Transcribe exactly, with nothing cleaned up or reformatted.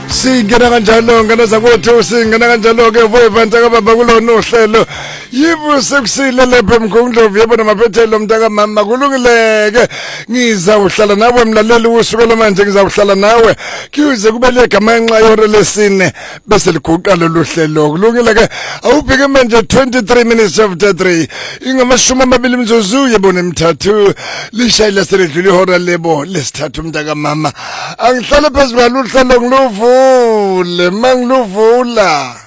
Singena kanjalo ngana zakwethu singena kanjalo ke voyibanta kababa kulona uhlelo yibo sekusile lephe emkhondlovu yebo namaphethelo mntaka mama kulungileke ngiza uhlala nawe mlaleli usukela manje ngizawuhlala nawe kuze kube legama enxa yore lesine bese liguqa lolu hlelo kulungileke awubheke manje twenty-three minutes after three ingamashumi amabili imzuzu yebo nemthathu lishayile seledlule ihora lebo lesithathu mntaka mama angihlale phezulu uhlelo ngiluvule mangiluvula